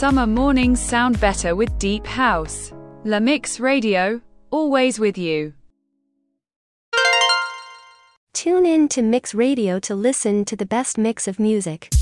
Summer mornings sound better with deep house. La Mix Radio, always with you. Tune in to Mix Radio to listen to the best mix of music.